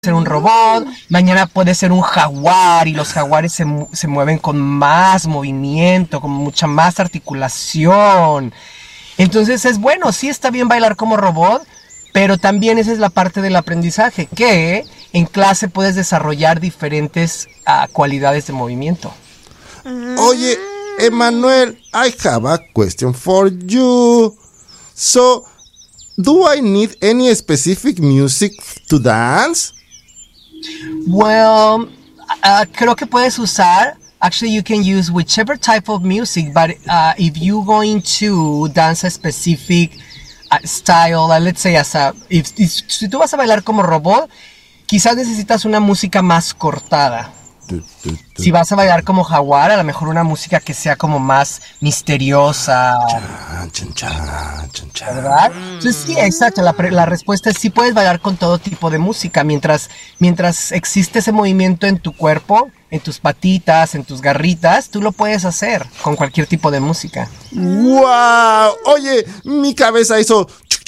ser un robot, mañana puede ser un jaguar y los jaguares se mueven con más movimiento, con mucha más articulación. Entonces es bueno, sí está bien bailar como robot, pero también esa es la parte del aprendizaje, que en clase puedes desarrollar diferentes cualidades de movimiento. Oye, Emmanuel, I have a question for you. So, do I need any specific music to dance? Well, creo que puedes usar, actually you can use whichever type of music, but if you're going to dance a specific style, let's say si tú vas a bailar como robot, quizás necesitas una música más cortada. Si vas a bailar como jaguar, a lo mejor una música que sea como más misteriosa. ¿Verdad? Entonces sí, exacto, la respuesta es sí puedes bailar con todo tipo de música, mientras existe ese movimiento en tu cuerpo, en tus patitas, en tus garritas, tú lo puedes hacer con cualquier tipo de música. ¡Wow! Oye, mi cabeza hizo...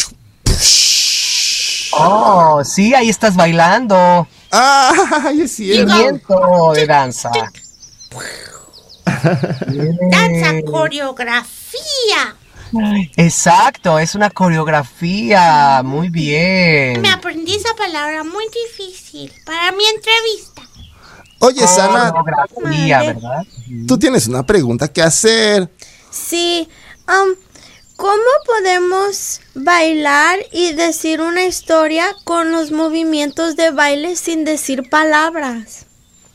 Oh, sí, ahí estás bailando. ¡Ay, es cierto! Movimiento de danza. Danza coreografía. Exacto, es una coreografía. Muy bien. Me aprendí esa palabra muy difícil para mi entrevista. Oye, Sana, coreografía, ¿verdad? tú tienes una pregunta que hacer. Sí, ¿cómo podemos bailar y decir una historia con los movimientos de baile sin decir palabras?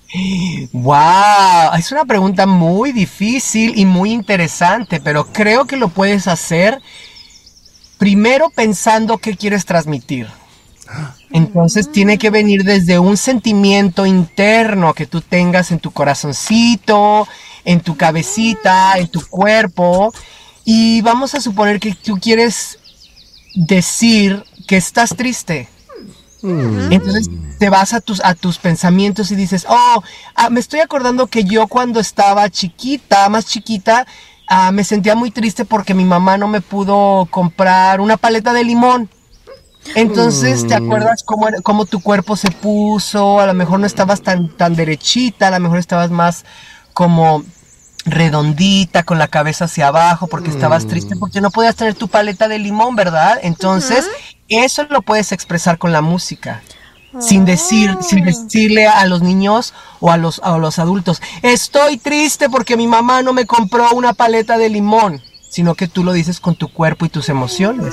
Wow, es una pregunta muy difícil y muy interesante, pero creo que lo puedes hacer primero pensando qué quieres transmitir. Entonces tiene que venir desde un sentimiento interno que tú tengas en tu corazoncito, en tu cabecita, en tu cuerpo. Y vamos a suponer que tú quieres decir que estás triste. Entonces te vas a tus pensamientos y dices, me estoy acordando que yo cuando estaba más chiquita, me sentía muy triste porque mi mamá no me pudo comprar una paleta de limón. Entonces te acuerdas cómo tu cuerpo se puso, a lo mejor no estabas tan derechita, a lo mejor estabas más como redondita, con la cabeza hacia abajo, porque estabas triste, porque no podías tener tu paleta de limón, ¿verdad? Entonces, eso lo puedes expresar con la música, sin decirle a los niños o a los adultos, estoy triste porque mi mamá no me compró una paleta de limón, sino que tú lo dices con tu cuerpo y tus emociones.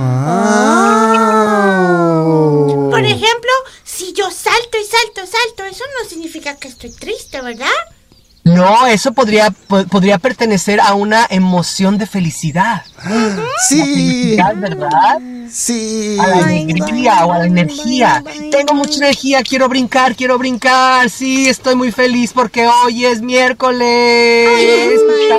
Por ejemplo, si yo salto y salto, eso no significa que estoy triste, ¿verdad? No, eso podría pertenecer a una emoción de felicidad. Sí. Felicidad, ¿verdad? Sí. A la alegría o a la energía. Tengo mucha energía, quiero brincar. Sí, estoy muy feliz porque hoy es miércoles.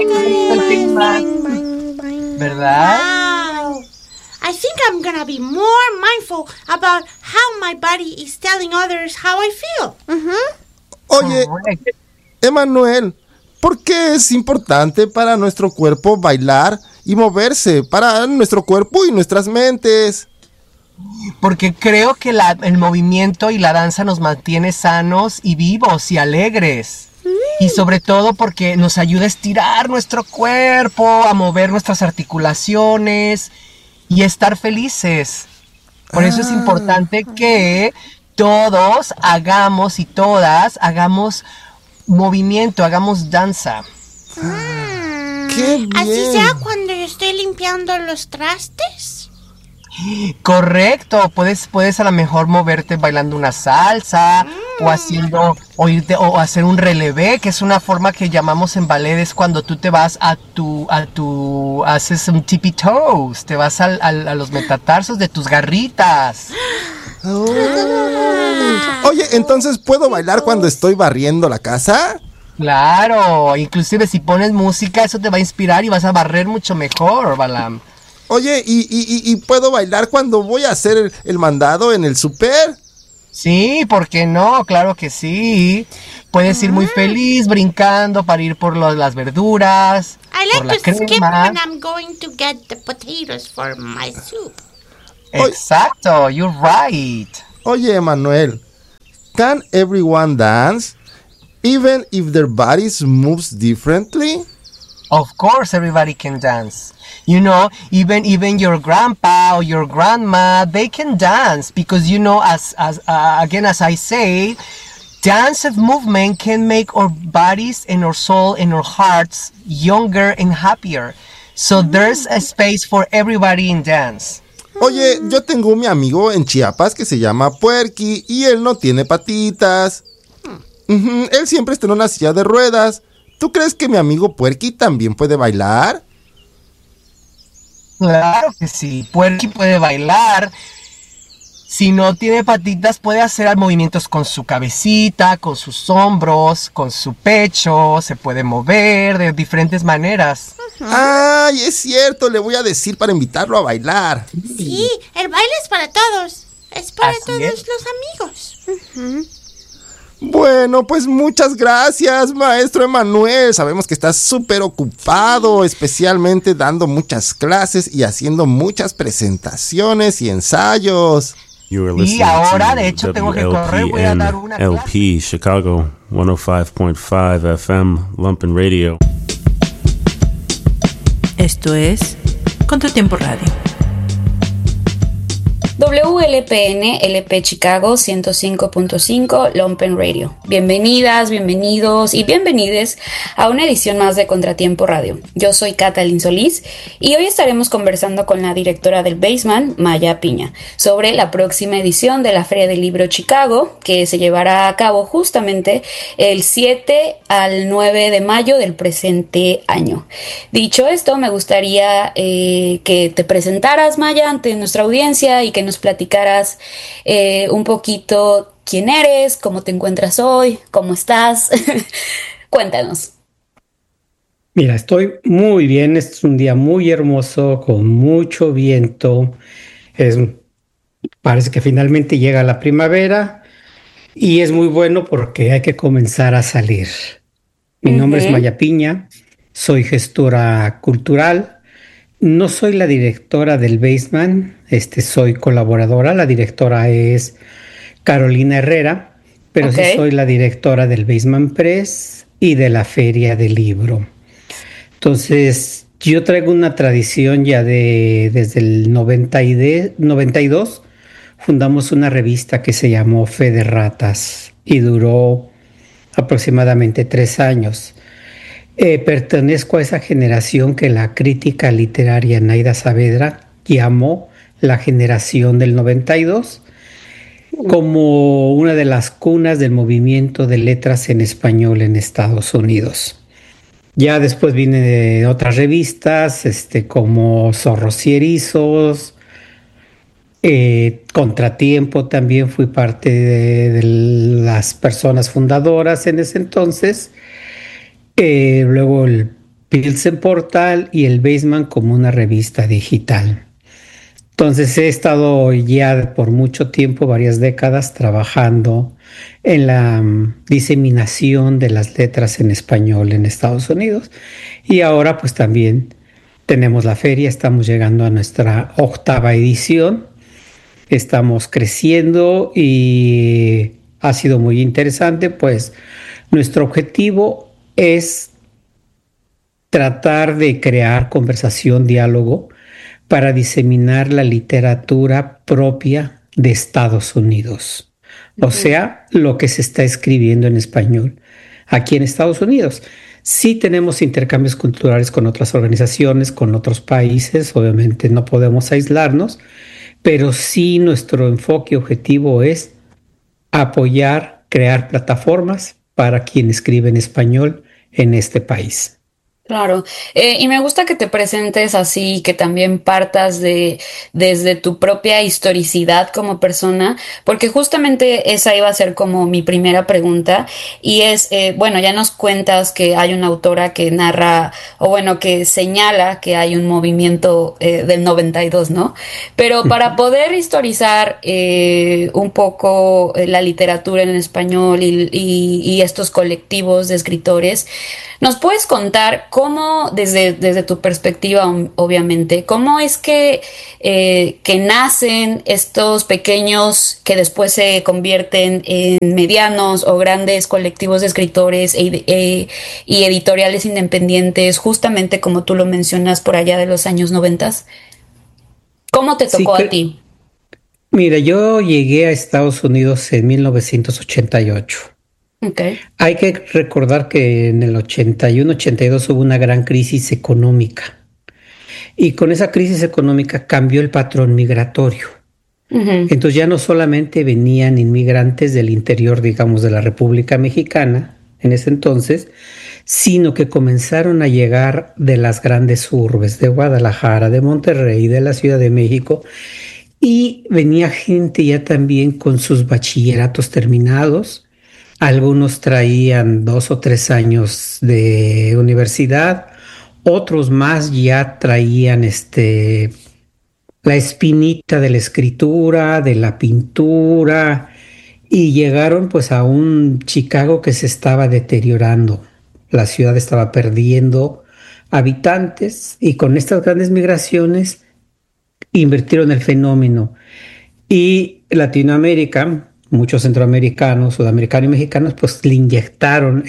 ¿Verdad? Wow. I think I'm gonna be more mindful about how my body is telling others how I feel. Oye, Emmanuel, ¿por qué es importante para nuestro cuerpo bailar y moverse? Para nuestro cuerpo y nuestras mentes. Porque creo que el movimiento y la danza nos mantiene sanos y vivos y alegres. Y sobre todo porque nos ayuda a estirar nuestro cuerpo, a mover nuestras articulaciones y a estar felices. Por eso es importante que todos hagamos y todas hagamos movimiento, hagamos danza. ¡Qué bien! Así sea cuando yo estoy limpiando los trastes. Correcto, puedes a lo mejor moverte bailando una salsa o hacer un relevé, que es una forma que llamamos en ballet, es cuando tú te vas haces un tippy toes, te vas a los metatarsos de tus garritas. Oye, entonces, ¿puedo bailar cuando estoy barriendo la casa? Claro, inclusive si pones música, eso te va a inspirar y vas a barrer mucho mejor, Balam. Oye, ¿y puedo bailar cuando voy a hacer el mandado en el súper? Sí, ¿por qué no? Claro que sí. Puedes ir muy feliz brincando para ir por las verduras, I por la like to skip crema. when I'm going to get the potatoes for my soup. Exacto, you're right. Oye, Emmanuel, can everyone dance, even if their bodies moves differently? Of course, everybody can dance. Even your grandpa or your grandma, they can dance because as I say, dance and movement can make our bodies and our soul and our hearts younger and happier. So there's a space for everybody in dance. Oye, yo tengo mi amigo en Chiapas que se llama Puerqui y él no tiene patitas. Él siempre está en una silla de ruedas. ¿Tú crees que mi amigo Puerqui también puede bailar? Claro que sí, Puerqui puede bailar. Si no tiene patitas, puede hacer movimientos con su cabecita, con sus hombros, con su pecho. Se puede mover de diferentes maneras. ¡Ay, es cierto! Le voy a decir para invitarlo a bailar. Sí, el baile es para todos. Es para Así todos es. los amigos. Bueno, pues muchas gracias, maestro Emanuel. Sabemos que estás súper ocupado, especialmente dando muchas clases y haciendo muchas presentaciones y ensayos. Y ahora, de hecho, tengo que correr. Voy a dar una clase. LP, Chicago, 105.5 FM, Lumpen Radio. Esto es Contratiempo Radio. WLPN LP Chicago 105.5 Lumpen Radio. Bienvenidas, bienvenidos y bienvenides a una edición más de Contratiempo Radio. Yo soy Catalin Solís y hoy estaremos conversando con la directora del Basement, Maya Piña, sobre la próxima edición de la Feria del Libro Chicago, que se llevará a cabo justamente el 7 al 9 de mayo del presente año. Dicho esto, me gustaría que te presentaras, Maya, ante nuestra audiencia y que nos platicaras un poquito quién eres, cómo te encuentras hoy, cómo estás. Cuéntanos. Mira, estoy muy bien. Este es un día muy hermoso, con mucho viento. Parece que finalmente llega la primavera y es muy bueno porque hay que comenzar a salir. Mi nombre es Maya Piña, soy gestora cultural. No soy la directora del Basement, soy colaboradora. La directora es Carolina Herrera, pero sí soy la directora del Basement Press y de la Feria del Libro. Entonces, yo traigo una tradición ya desde el 92. Fundamos una revista que se llamó Fe de Ratas y duró aproximadamente 3 años. Pertenezco a esa generación que la crítica literaria Naida Saavedra llamó la generación del 92, como una de las cunas del movimiento de letras en español en Estados Unidos. Ya después vine de otras revistas, como Zorros y Erizos, Contratiempo, también fui parte de las personas fundadoras en ese entonces. Luego el Pilsen Portal y el Basement como una revista digital. Entonces he estado ya por mucho tiempo, varias décadas, trabajando en la diseminación de las letras en español en Estados Unidos. Y ahora pues también tenemos la feria, estamos llegando a nuestra 8ª edición. Estamos creciendo y ha sido muy interesante, pues nuestro objetivo es tratar de crear conversación, diálogo, para diseminar la literatura propia de Estados Unidos. O sea, lo que se está escribiendo en español aquí en Estados Unidos. Sí tenemos intercambios culturales con otras organizaciones, con otros países, obviamente no podemos aislarnos, pero sí nuestro enfoque objetivo es apoyar, crear plataformas para quien escribe en español en este país. Claro, y me gusta que te presentes así, que también partas desde tu propia historicidad como persona, porque justamente esa iba a ser como mi primera pregunta, y es, ya nos cuentas que hay una autora que narra, que señala que hay un movimiento del 92, ¿no? Pero para poder historizar un poco la literatura en español y estos colectivos de escritores, ¿nos puedes contar cómo ¿cómo, desde tu perspectiva, obviamente, cómo es que nacen estos pequeños que después se convierten en medianos o grandes colectivos de escritores y editoriales independientes, justamente como tú lo mencionas por allá de los años 90? ¿Cómo te tocó a ti? Mira, yo llegué a Estados Unidos en 1988. Okay. Hay que recordar que en el 81-82 hubo una gran crisis económica y con esa crisis económica cambió el patrón migratorio. Entonces ya no solamente venían inmigrantes del interior, digamos, de la República Mexicana en ese entonces, sino que comenzaron a llegar de las grandes urbes, de Guadalajara, de Monterrey, de la Ciudad de México, y venía gente ya también con sus bachilleratos terminados. Algunos traían 2 o 3 años de universidad, otros más ya traían la espinita de la escritura, de la pintura, y llegaron pues a un Chicago que se estaba deteriorando. La ciudad estaba perdiendo habitantes y con estas grandes migraciones invirtieron el fenómeno. Y Latinoamérica, muchos centroamericanos, sudamericanos y mexicanos, pues le inyectaron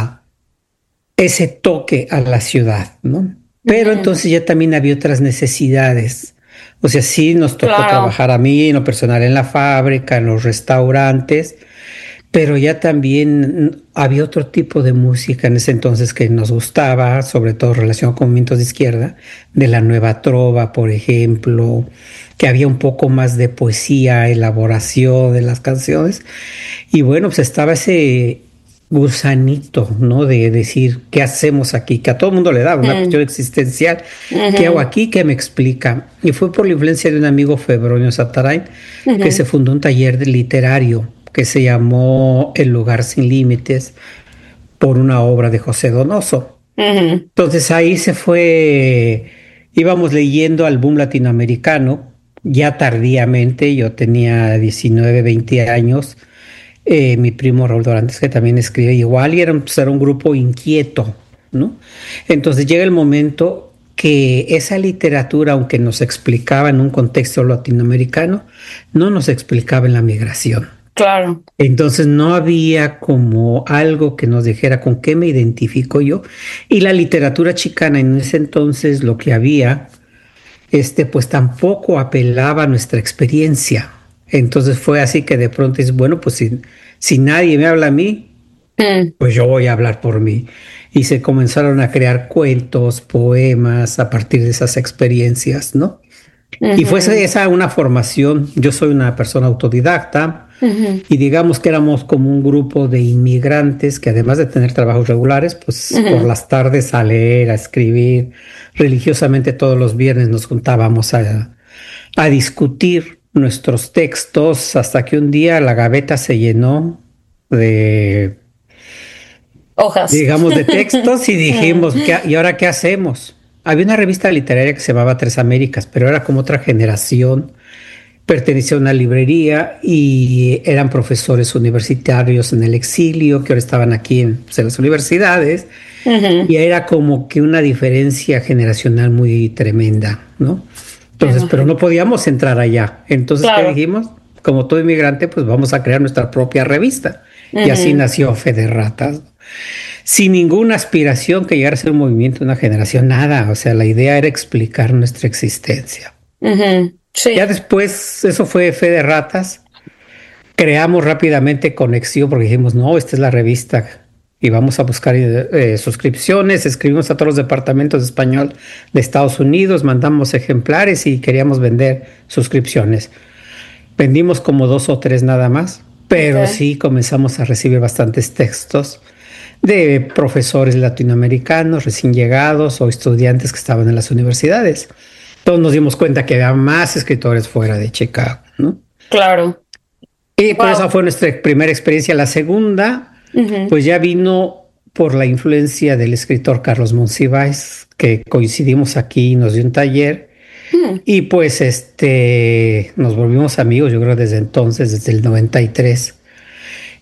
ese toque a la ciudad, ¿no? Pero entonces ya también había otras necesidades. O sea, sí nos tocó trabajar a mí en lo personal en la fábrica, en los restaurantes, pero ya también había otro tipo de música en ese entonces que nos gustaba, sobre todo relacionado con movimientos de izquierda, de la nueva trova, por ejemplo, que había un poco más de poesía, elaboración de las canciones. Y bueno, pues estaba ese gusanito, ¿no? De decir, ¿qué hacemos aquí? Que a todo el mundo le daba una cuestión existencial. ¿Qué hago aquí? ¿Qué me explica? Y fue por la influencia de un amigo, Febronio Satarain, que se fundó un taller literario que se llamó El Lugar Sin Límites por una obra de José Donoso. Entonces ahí se fue, íbamos leyendo al boom latinoamericano, ya tardíamente, yo tenía 19, 20 años, mi primo Raúl Dorantes, que también escribe igual, y era un grupo inquieto, ¿no? Entonces llega el momento que esa literatura, aunque nos explicaba en un contexto latinoamericano, no nos explicaba en la migración. Claro. Entonces no había como algo que nos dijera con qué me identifico yo. Y la literatura chicana en ese entonces, lo que había, pues tampoco apelaba a nuestra experiencia. Entonces fue así que de pronto es, bueno, pues si nadie me habla a mí, pues yo voy a hablar por mí. Y se comenzaron a crear cuentos, poemas a partir de esas experiencias, ¿no? Y fue esa una formación. Yo soy una persona autodidacta y digamos que éramos como un grupo de inmigrantes que además de tener trabajos regulares, pues por las tardes a leer, a escribir. Religiosamente todos los viernes nos juntábamos a discutir nuestros textos hasta que un día la gaveta se llenó de hojas, digamos, de textos y dijimos, ¿y ahora qué hacemos? Había una revista literaria que se llamaba Tres Américas, pero era como otra generación, pertenecía a una librería y eran profesores universitarios en el exilio que ahora estaban aquí en las universidades y era como que una diferencia generacional muy tremenda, ¿no? Entonces, pero no podíamos entrar allá. Entonces, ¿qué dijimos? Como todo inmigrante, pues vamos a crear nuestra propia revista. Y así nació Fe de Ratas. Sin ninguna aspiración que llegara a ser un movimiento, una generación, nada. O sea, la idea era explicar nuestra existencia. Sí. Ya después, eso fue Fe de Ratas. Creamos rápidamente conexión porque dijimos, no, esta es la revista y vamos a buscar suscripciones. Escribimos a todos los departamentos de español de Estados Unidos, mandamos ejemplares y queríamos vender suscripciones. Vendimos como 2 o 3 nada más, pero sí comenzamos a recibir bastantes textos de profesores latinoamericanos recién llegados o estudiantes que estaban en las universidades. Entonces nos dimos cuenta que había más escritores fuera de Chicago, ¿no? Claro. Y por esa fue nuestra primera experiencia. La segunda, pues ya vino por la influencia del escritor Carlos Monsiváis, que coincidimos aquí, nos dio un taller y pues nos volvimos amigos, yo creo desde entonces, desde el 93.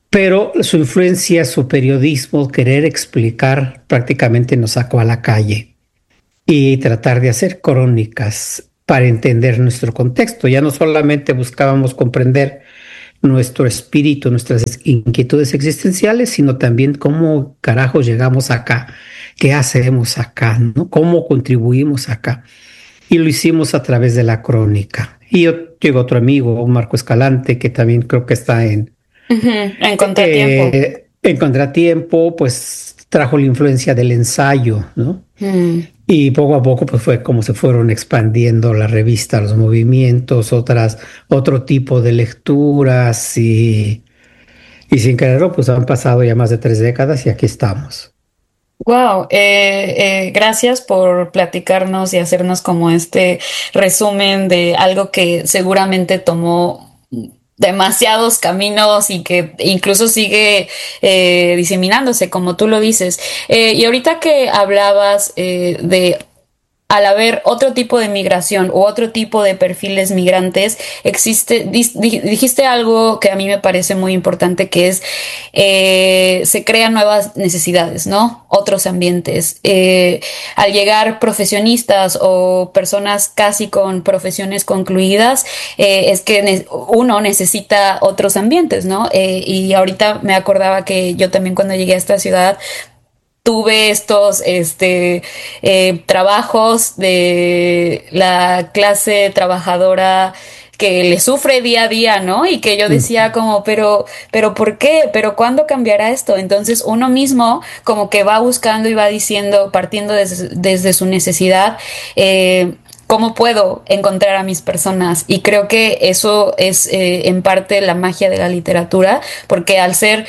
pero su influencia, su periodismo, querer explicar, prácticamente nos sacó a la calle y tratar de hacer crónicas para entender nuestro contexto. Ya no solamente buscábamos comprender nuestro espíritu, nuestras inquietudes existenciales, sino también cómo carajo llegamos acá, qué hacemos acá, ¿no? Cómo contribuimos acá. Y lo hicimos a través de la crónica. Y llegó otro amigo, Marco Escalante, que también creo que está en Contratiempo. En Contratiempo, pues trajo la influencia del ensayo, ¿no? Y poco a poco pues fue como se fueron expandiendo la revista, los movimientos, otro tipo de lecturas y sin quererlo pues han pasado ya más de 3 décadas y aquí estamos. Wow, gracias por platicarnos y hacernos como este resumen de algo que seguramente tomó demasiados caminos y que incluso sigue diseminándose, como tú lo dices. Y ahorita que hablabas de al haber otro tipo de migración u otro tipo de perfiles migrantes, dijiste algo que a mí me parece muy importante, que es se crean nuevas necesidades, ¿no? Otros ambientes. Al llegar profesionistas o personas casi con profesiones concluidas, es que uno necesita otros ambientes, ¿no? Y ahorita me acordaba que yo también cuando llegué a esta ciudad tuve estos trabajos de la clase trabajadora que le sufre día a día, ¿no? Y que yo decía como, pero ¿por qué? ¿Pero cuándo cambiará esto? Entonces uno mismo como que va buscando y va diciendo, partiendo desde su necesidad, ¿cómo puedo encontrar a mis personas? Y creo que eso es en parte la magia de la literatura, porque al ser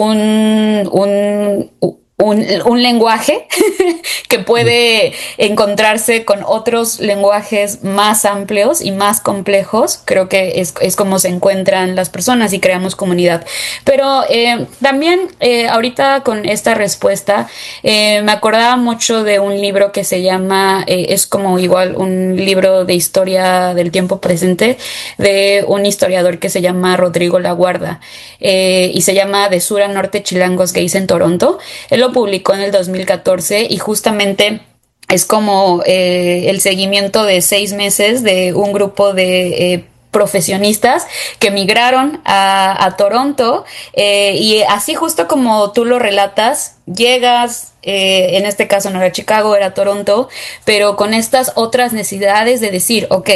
un lenguaje que puede encontrarse con otros lenguajes más amplios y más complejos, creo que es como se encuentran las personas y creamos comunidad. Pero también ahorita con esta respuesta me acordaba mucho de un libro que se llama, es como igual un libro de historia del tiempo presente de un historiador que se llama Rodrigo Laguarda, y se llama De Sur a Norte, Chilangos Gays en Toronto. Él lo publicó en el 2014 y justamente es como el seguimiento de 6 meses de un grupo de profesionistas que migraron a Toronto, y así justo como tú lo relatas, llegas, en este caso no era Chicago, era Toronto, pero con estas otras necesidades de decir, ok,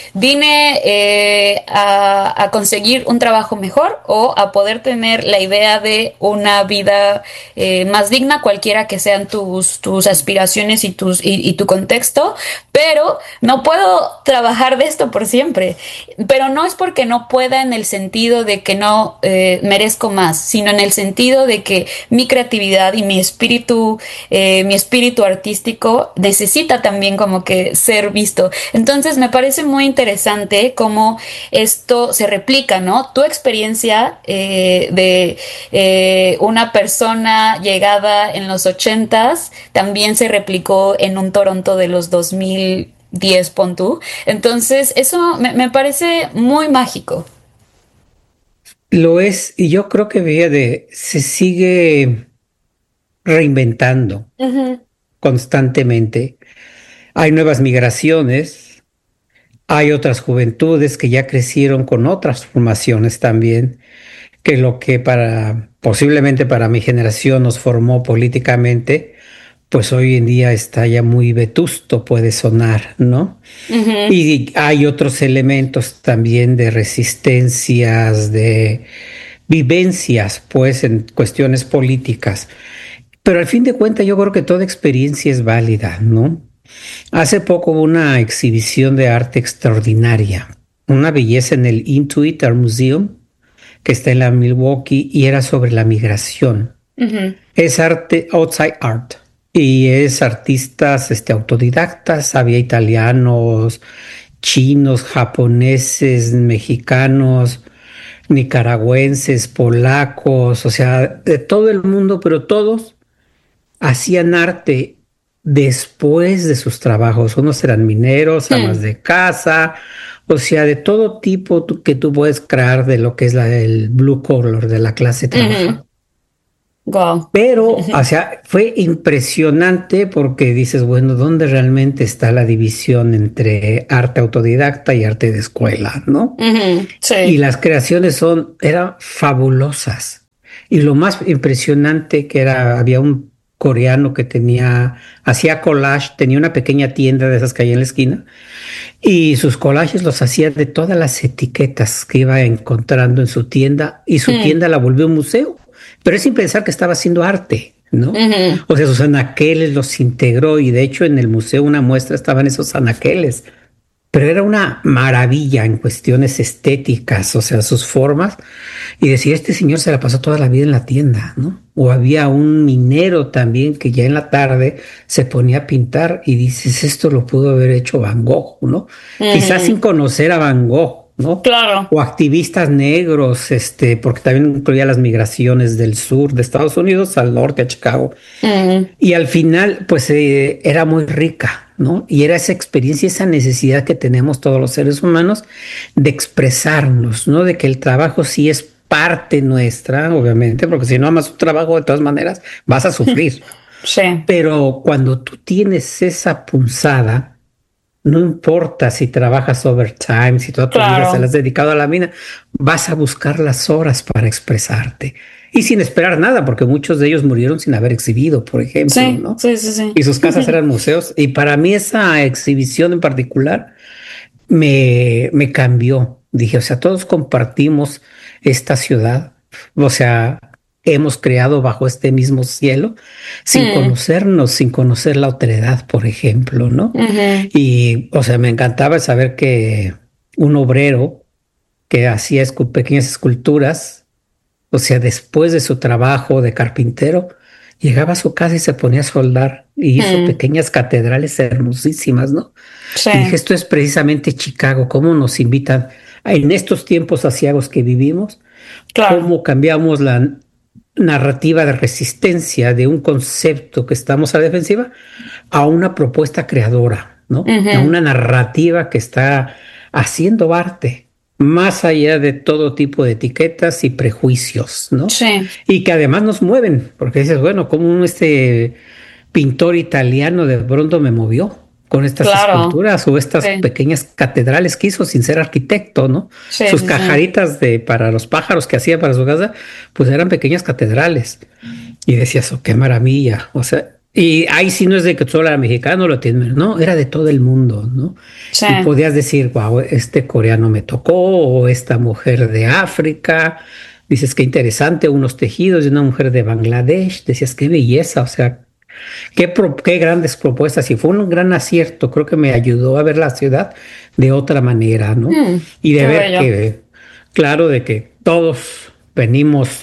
vine a conseguir un trabajo mejor o a poder tener la idea de una vida más digna, cualquiera que sean tus aspiraciones y tu contexto, pero no puedo trabajar de esto por siempre. Pero no es porque no pueda en el sentido de que no merezco más, sino en el sentido de que mi creatividad y mi espíritu artístico necesita también como que ser visto. Entonces me parece muy interesante cómo esto se replica, ¿no? Tu experiencia de una persona llegada en los 80s también se replicó en un Toronto de los 2010, pon tú. Entonces eso me parece muy mágico. Lo es, y yo creo que se sigue reinventando constantemente. Hay nuevas migraciones, hay otras juventudes que ya crecieron con otras formaciones también, que lo que posiblemente para mi generación nos formó políticamente, pues hoy en día está ya muy vetusto, puede sonar, ¿no? Y hay otros elementos también de resistencias, de vivencias, pues, en cuestiones políticas. Pero al fin de cuentas yo creo que toda experiencia es válida, ¿no? Hace poco hubo una exhibición de arte extraordinaria, una belleza en el Intuit Art Museum, que está en la Milwaukee, y era sobre la migración. Es arte, outside art, y es artistas autodidactas, había italianos, chinos, japoneses, mexicanos, nicaragüenses, polacos, o sea, de todo el mundo, pero todos hacían arte después de sus trabajos. Unos eran mineros, amas de casa, O sea, de todo tipo que tú puedes crear de lo que es el blue collar, de la clase trabajadora. Wow. Pero, o sea, fue impresionante porque dices, bueno, ¿dónde realmente está la división entre arte autodidacta y arte de escuela, no? Sí. Y las creaciones eran fabulosas. Y lo más impresionante que había un coreano que hacía collage, tenía una pequeña tienda de esas que hay en la esquina, y sus collages los hacía de todas las etiquetas que iba encontrando en su tienda, y su tienda la volvió un museo. Pero es sin pensar que estaba haciendo arte, ¿no? O sea, sus anaqueles los integró, y de hecho en el museo una muestra estaban esos anaqueles. Pero era una maravilla en cuestiones estéticas, o sea, sus formas. Y decir, este señor se la pasó toda la vida en la tienda, ¿no? O había un minero también que ya en la tarde se ponía a pintar, y dices, esto lo pudo haber hecho Van Gogh, ¿no? Quizás sin conocer a Van Gogh, ¿no? Claro. O activistas negros, porque también incluía las migraciones del sur de Estados Unidos al norte, a Chicago. Y al final, pues era muy rica, ¿no? Y era esa experiencia, esa necesidad que tenemos todos los seres humanos de expresarnos, ¿no? De que el trabajo sí es parte nuestra, obviamente, porque si no amas tu trabajo, de todas maneras, vas a sufrir. Sí. Pero cuando tú tienes esa punzada, no importa si trabajas overtime, si toda tu vida se la has dedicado a la mina, vas a buscar las horas para expresarte. Y sin esperar nada, porque muchos de ellos murieron sin haber exhibido, por ejemplo, ¿no? Sí. Y sus casas eran museos. Y para mí esa exhibición en particular me cambió. Dije, o sea, todos compartimos esta ciudad. O sea, hemos creado bajo este mismo cielo, sin conocernos, sin conocer la otredad, por ejemplo, ¿no? Y, o sea, me encantaba saber que un obrero que hacía pequeñas esculturas, o sea, después de su trabajo de carpintero, llegaba a su casa y se ponía a soldar y hizo pequeñas catedrales hermosísimas, ¿no? Sí. Y dije, esto es precisamente Chicago, cómo nos invitan en estos tiempos aciagos que vivimos, cómo cambiamos la narrativa de resistencia de un concepto que estamos a la defensiva a una propuesta creadora, ¿no? A una narrativa que está haciendo arte más allá de todo tipo de etiquetas y prejuicios, ¿no? Sí. Y que además nos mueven, porque dices, bueno, como este pintor italiano de pronto me movió con estas esculturas o estas pequeñas catedrales que hizo sin ser arquitecto, ¿no? Sus cajaritas para los pájaros que hacía para su casa, pues eran pequeñas catedrales. Y decías, oh, qué maravilla. O sea, y ahí sí no es de que solo era mexicano, no, era de todo el mundo, ¿no? Sí. Y podías decir, wow, este coreano me tocó, o esta mujer de África. Dices, qué interesante, unos tejidos de una mujer de Bangladesh. Decías, qué belleza, o sea, qué grandes propuestas. Y fue un gran acierto. Creo que me ayudó a ver la ciudad de otra manera, ¿no? Y de ver que, claro, de que todos venimos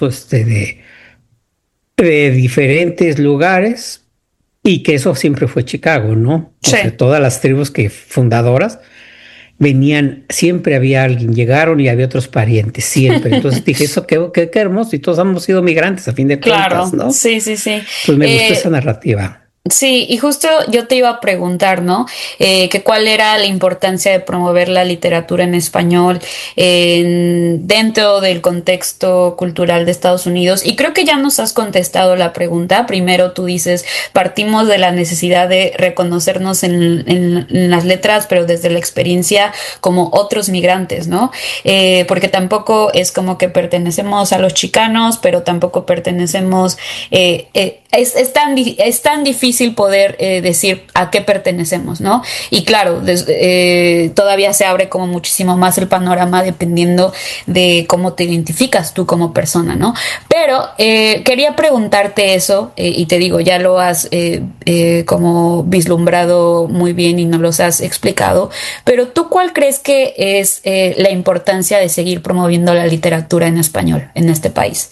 de diferentes lugares y que eso siempre fue Chicago, ¿no? Sí. O sea, todas las tribus fundadoras venían, siempre había alguien, llegaron y había otros parientes, siempre. Entonces dije, eso qué hermoso, y todos hemos sido migrantes a fin de cuentas, ¿no? Sí. Pues me gustó esa narrativa. Sí, y justo yo te iba a preguntar, ¿no? Que cuál era la importancia de promover la literatura en español dentro del contexto cultural de Estados Unidos. Y creo que ya nos has contestado la pregunta. Primero tú dices, partimos de la necesidad de reconocernos en las letras, pero desde la experiencia como otros migrantes, ¿no? Porque tampoco es como que pertenecemos a los chicanos, pero tampoco pertenecemos... Es tan difícil poder decir a qué pertenecemos, ¿no? Y claro, todavía se abre como muchísimo más el panorama dependiendo de cómo te identificas tú como persona, ¿no? Pero quería preguntarte eso, y te digo, ya lo has como vislumbrado muy bien y nos los has explicado, pero ¿tú cuál crees que es la importancia de seguir promoviendo la literatura en español en este país?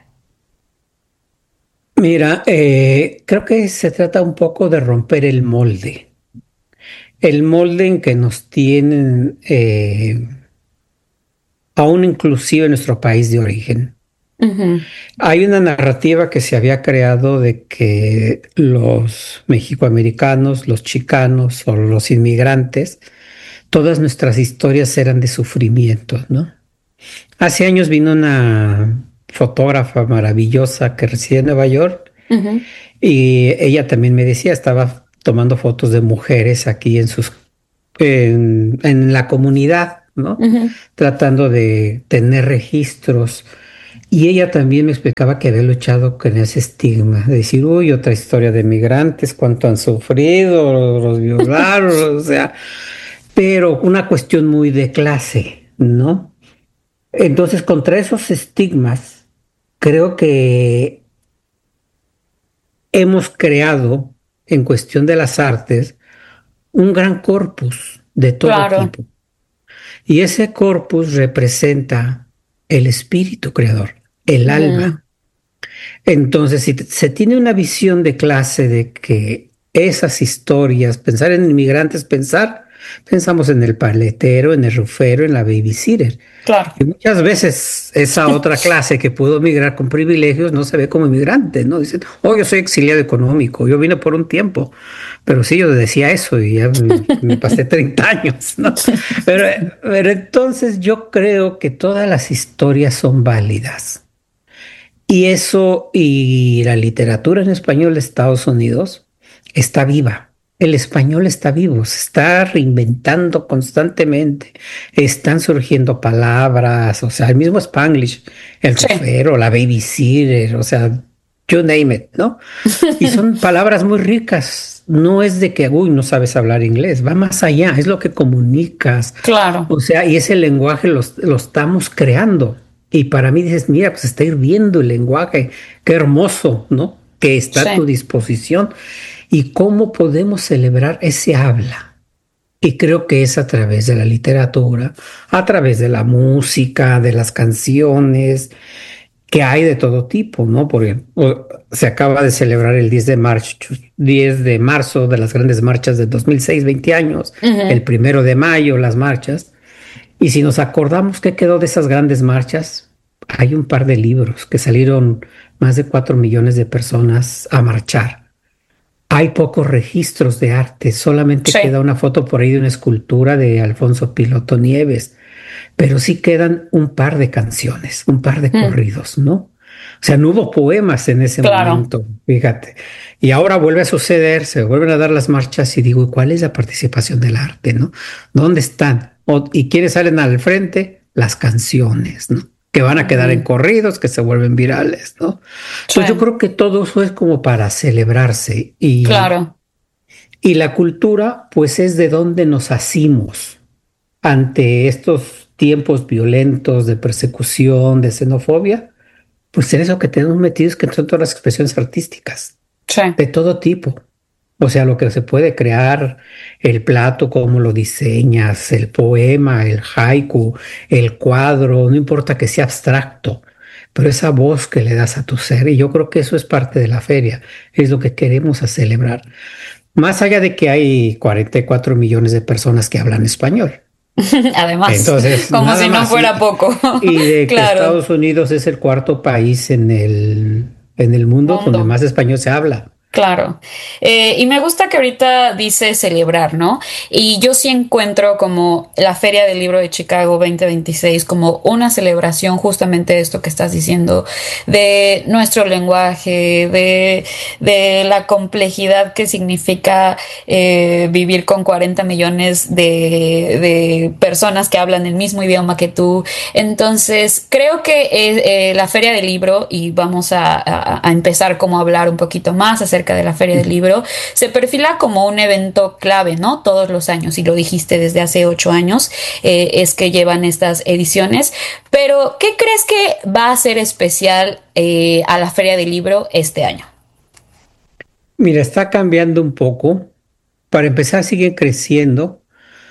Mira, creo que se trata un poco de romper el molde en que nos tienen, aún inclusive en nuestro país de origen. Hay una narrativa que se había creado de que los mexicoamericanos, los chicanos o los inmigrantes todas nuestras historias eran de sufrimiento, ¿no? Hace años vino una fotógrafa maravillosa que reside en Nueva York y ella también me decía, estaba tomando fotos de mujeres aquí en la comunidad, ¿no? Tratando de tener registros. Y ella también me explicaba que había luchado con ese estigma de decir, uy, otra historia de migrantes, cuánto han sufrido, los violaron, o sea, pero una cuestión muy de clase, ¿no? Entonces, contra esos estigmas, creo que hemos creado, en cuestión de las artes, un gran corpus de todo tipo. Y ese corpus representa el espíritu creador, el alma. Entonces, si se tiene una visión de clase de que esas historias, pensar en inmigrantes, pensamos en el paletero, en el rufero, en la babysitter. Claro. Y muchas veces esa otra clase que pudo migrar con privilegios no se ve como inmigrante, ¿no? Dicen, oh, yo soy exiliado económico, yo vine por un tiempo. Pero sí, yo decía eso y ya me pasé 30 años, ¿no? Pero entonces yo creo que todas las historias son válidas. Y eso, y la literatura en español de Estados Unidos está viva. El español está vivo, se está reinventando constantemente. Están surgiendo palabras, o sea, el mismo Spanglish, el rufero, la babysitter, o sea, you name it, ¿no? Y son palabras muy ricas. No es de que, uy, no sabes hablar inglés, va más allá, es lo que comunicas. Claro. O sea, y ese lenguaje lo estamos creando. Y para mí dices, mira, pues está hirviendo el lenguaje, qué hermoso, ¿no? Que está a tu disposición. ¿Y cómo podemos celebrar ese habla? Y creo que es a través de la literatura, a través de la música, de las canciones, que hay de todo tipo, ¿no? Porque se acaba de celebrar el 10 de marzo de las grandes marchas de 2006, 20 años, el 1 de mayo, las marchas. Y si nos acordamos qué quedó de esas grandes marchas, hay un par de libros que salieron más de 4 millones de personas a marchar. Hay pocos registros de arte, solamente queda una foto por ahí de una escultura de Alfonso Piloto Nieves, pero sí quedan un par de canciones, un par de corridos, ¿no? O sea, no hubo poemas en ese momento, fíjate. Y ahora vuelve a suceder, se vuelven a dar las marchas y digo, ¿cuál es la participación del arte, no? ¿Dónde están? ¿Y quiénes salen al frente? Las canciones, ¿no? Que van a quedar en corridos, que se vuelven virales, ¿no? Pues yo creo que todo eso es como para celebrarse. Y la cultura, pues es de donde nos asimos ante estos tiempos violentos de persecución, de xenofobia. Pues en eso que tenemos metidos, que son todas las expresiones artísticas. De todo tipo. O sea, lo que se puede crear, el plato, cómo lo diseñas, el poema, el haiku, el cuadro, no importa que sea abstracto, pero esa voz que le das a tu ser, y yo creo que eso es parte de la feria, es lo que queremos a celebrar. Más allá de que hay 44 millones de personas que hablan español. Además, entonces, como si no fuera poco. Y de que Estados Unidos es el cuarto país en el mundo donde más español se habla. Claro. Y me gusta que ahorita dice celebrar, ¿no? Y yo sí encuentro como la Feria del Libro de Chicago 2026 como una celebración justamente de esto que estás diciendo, de nuestro lenguaje, de la complejidad que significa vivir con 40 millones de personas que hablan el mismo idioma que tú. Entonces, creo que la Feria del Libro, y vamos a empezar como a hablar un poquito más acerca de la Feria del Libro, se perfila como un evento clave, ¿no? Todos los años, y lo dijiste desde hace 8 años, es que llevan estas ediciones. Pero, ¿qué crees que va a ser especial a la Feria del Libro este año? Mira, está cambiando un poco. Para empezar, sigue creciendo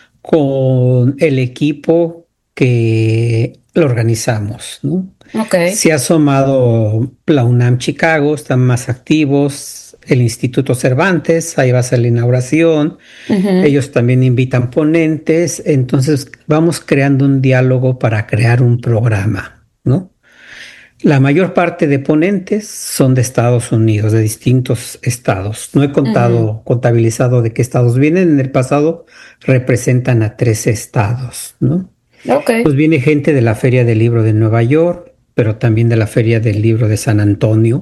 con el equipo que lo organizamos, ¿no? Se ha sumado la UNAM Chicago, están más activos, el Instituto Cervantes, ahí va a ser la inauguración, ellos también invitan ponentes, entonces vamos creando un diálogo para crear un programa, ¿no? La mayor parte de ponentes son de Estados Unidos, de distintos estados. No he contabilizado de qué estados vienen. En el pasado representan a 13 estados, ¿no? Okay. Pues viene gente de la Feria del Libro de Nueva York, pero también de la Feria del Libro de San Antonio.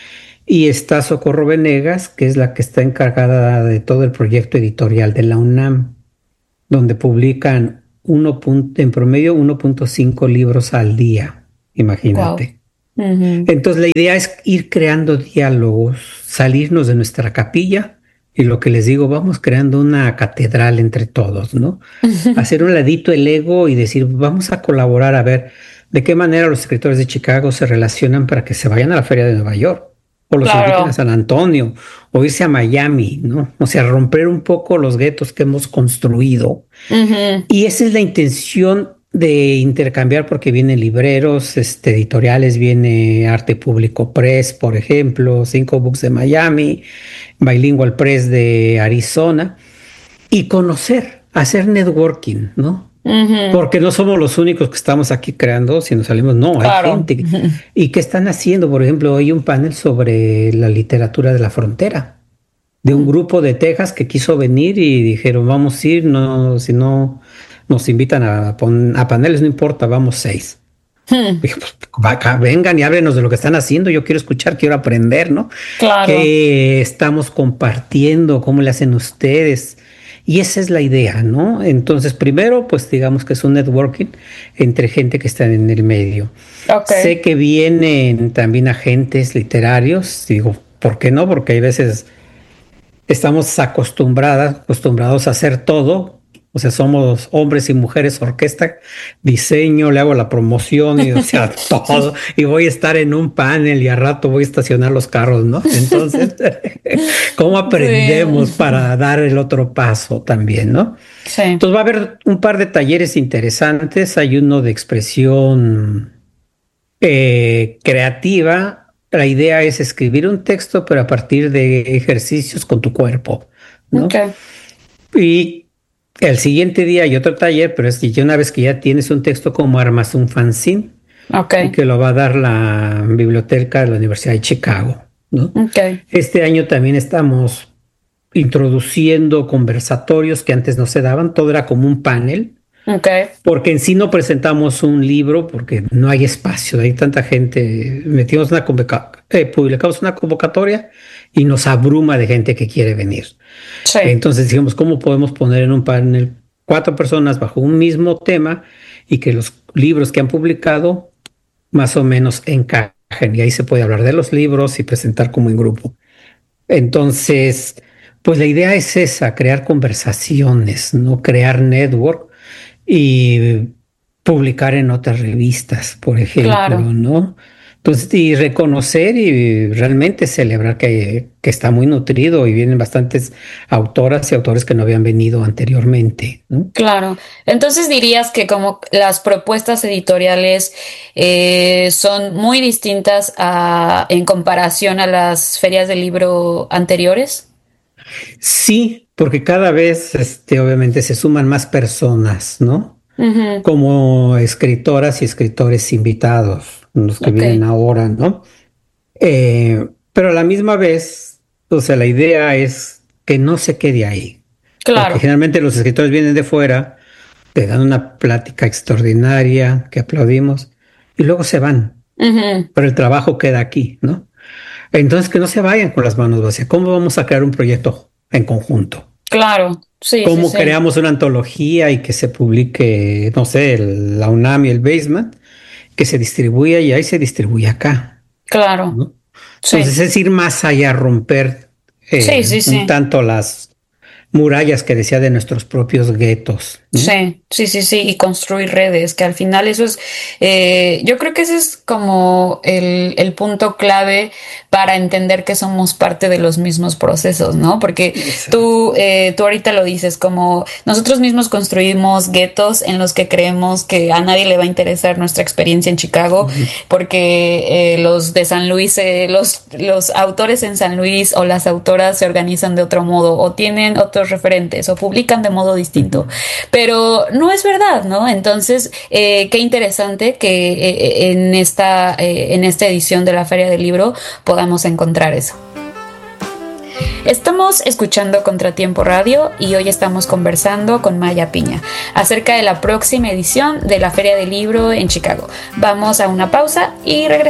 Y está Socorro Venegas, que es la que está encargada de todo el proyecto editorial de la UNAM, donde publican en promedio 1.5 libros al día. Imagínate. Wow. Uh-huh. Entonces la idea es ir creando diálogos, salirnos de nuestra capilla y lo que les digo, vamos creando una catedral entre todos, ¿no? Hacer un ladito el ego y decir, vamos a colaborar a ver de qué manera los escritores de Chicago se relacionan para que se vayan a la Feria de Nueva York o los inviten a San Antonio o irse a Miami, ¿no? O sea, romper un poco los guetos que hemos construido. Uh-huh. Y esa es la intención de intercambiar, porque vienen libreros, editoriales, viene Arte Público Press, por ejemplo, 5 Books de Miami, Bilingual Press de Arizona, y conocer, hacer networking, ¿no? Uh-huh. Porque no somos los únicos que estamos aquí creando, si nos salimos, no, hay gente. ¿Y qué están haciendo? Por ejemplo, hay un panel sobre la literatura de la frontera, de un grupo de Texas que quiso venir y dijeron, vamos a ir, no, si no nos invitan a paneles, no importa, vamos 6. Dije, pues, vengan y háblenos de lo que están haciendo, yo quiero escuchar, quiero aprender, ¿no? Claro. ¿Qué estamos compartiendo? ¿Cómo le hacen ustedes? Y esa es la idea, ¿no? Entonces, primero, pues digamos que es un networking entre gente que está en el medio. Okay. Sé que vienen también agentes literarios, digo, ¿por qué no? Porque hay veces estamos acostumbrados a hacer todo. O sea, somos hombres y mujeres, orquesta, diseño, le hago la promoción y o sea, todo. Y voy a estar en un panel y a rato voy a estacionar los carros, ¿no? Entonces, ¿cómo aprendemos para dar el otro paso también, no? Sí. Entonces va a haber un par de talleres interesantes. Hay uno de expresión creativa. La idea es escribir un texto, pero a partir de ejercicios con tu cuerpo, ¿no? Okay. Y el siguiente día hay otro taller, pero es que ya una vez que ya tienes un texto, ¿cómo armas un fanzine? Okay. Y que lo va a dar la biblioteca de la Universidad de Chicago, ¿no? Okay. Este año también estamos introduciendo conversatorios que antes no se daban, todo era como un panel. Okay. Porque en sí no presentamos un libro porque no hay espacio, hay tanta gente. Publicamos una convocatoria y nos abruma de gente que quiere venir. Sí. Entonces dijimos, ¿cómo podemos poner en un panel 4 personas bajo un mismo tema y que los libros que han publicado más o menos encajen? Y ahí se puede hablar de los libros y presentar como en grupo. Entonces, pues la idea es esa, crear conversaciones, no crear network y publicar en otras revistas, por ejemplo, claro, ¿no? Entonces, y reconocer y realmente celebrar que está muy nutrido y vienen bastantes autoras y autores que no habían venido anteriormente, ¿no? Claro. Entonces dirías que como las propuestas editoriales son muy distintas en comparación a las ferias del libro anteriores. Sí, porque cada vez, obviamente, se suman más personas, ¿no? Uh-huh. Como escritoras y escritores invitados, los que vienen ahora, ¿no? Pero a la misma vez, o sea, la idea es que no se quede ahí. Claro. Porque generalmente los escritores vienen de fuera, te dan una plática extraordinaria que aplaudimos y luego se van. Uh-huh. Pero el trabajo queda aquí, ¿no? Entonces, que no se vayan con las manos vacías. ¿Cómo vamos a crear un proyecto en conjunto? Claro, sí. ¿Cómo creamos una antología y que se publique, no sé, la UNAM y el Basement, que se distribuya y ahí se distribuye acá? Claro. ¿No? Entonces es ir más allá, romper un tanto las murallas que decía de nuestros propios guetos, ¿no? Sí, y construir redes, que al final eso es, yo creo que ese es como el punto clave para entender que somos parte de los mismos procesos, ¿no? Porque tú ahorita lo dices, como nosotros mismos construimos guetos en los que creemos que a nadie le va a interesar nuestra experiencia en Chicago, uh-huh, porque los de San Luis, los autores en San Luis o las autoras se organizan de otro modo o tienen otro ciertos referentes o publican de modo distinto, pero no es verdad, ¿no? Entonces, qué interesante que en esta edición de la Feria del Libro podamos encontrar eso. Estamos escuchando Contratiempo Radio y hoy estamos conversando con Maya Piña acerca de la próxima edición de la Feria del Libro en Chicago. Vamos a una pausa y regresamos.